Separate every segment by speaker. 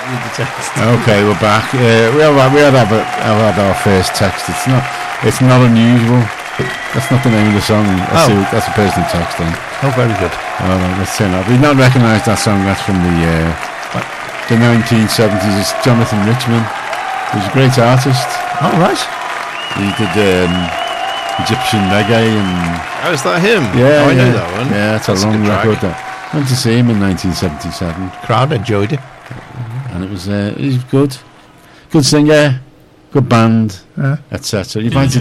Speaker 1: Read the text.
Speaker 2: Okay, we're back. We had our first text. It's not unusual. That's not the name of the song. That's a person texting.
Speaker 1: Oh, very good.
Speaker 2: All right, let's turn up. We've not recognised that song. That's from the 1970s. It's Jonathan Richman. He's a great artist.
Speaker 1: Oh, right.
Speaker 2: He did Egyptian reggae and...
Speaker 3: Oh, is that him?
Speaker 2: Yeah,
Speaker 3: I know that one.
Speaker 2: Yeah, that's a long record. Went to see him in 1977.
Speaker 1: Crowd enjoyed it.
Speaker 2: And it was he's good. Good singer, good band, etc. You invited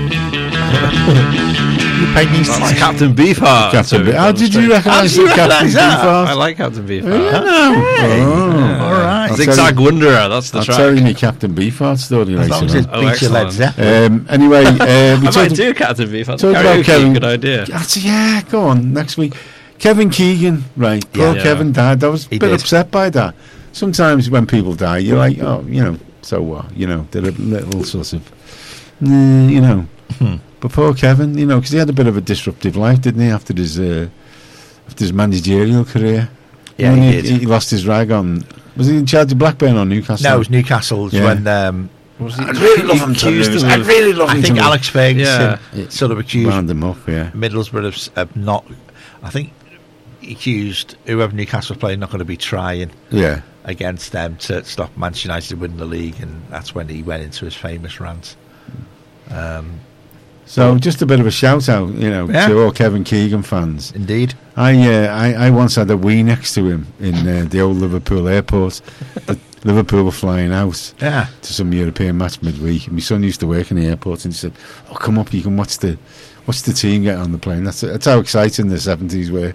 Speaker 3: That's Captain Beefheart.
Speaker 2: How did you recognise Captain Beefheart?
Speaker 3: I like Captain Beefheart.
Speaker 2: All
Speaker 1: right.
Speaker 3: Zigzag Wanderer, that's the track.
Speaker 2: I'll tell you my Captain Beefheart story
Speaker 1: as long as it beats your Led Zeppelin.
Speaker 2: Anyway,
Speaker 3: I might do Captain Beefheart.
Speaker 2: Talk about Kevin.
Speaker 3: Good idea.
Speaker 2: Yeah, go on, next week. Kevin Keegan, right. Poor Kevin died. I was a bit upset by that. Sometimes when people die, you're like, oh, so what? They're a little sort of, But poor Kevin, because he had a bit of a disruptive life, didn't he, after his managerial career?
Speaker 1: Yeah, he did.
Speaker 2: He lost his rag on... Was he in charge of Blackburn or Newcastle?
Speaker 1: No, it was Newcastle. When...
Speaker 2: I'd really love him to lose.
Speaker 1: I think Alex Ferguson sort of accused
Speaker 2: wound him up,
Speaker 1: Middlesbrough of not... I think he accused whoever Newcastle was playing not going to be trying against them to stop Manchester United winning the league, and that's when he went into his famous rant.
Speaker 2: So just a bit of a shout out, to all Kevin Keegan fans.
Speaker 1: Indeed.
Speaker 2: I once had a wee next to him in the old Liverpool airport. Liverpool were flying out to some European match midweek. My son used to work in the airport, and he said, "Oh, come up, you can watch the team get on the plane." That's how exciting the 70s were.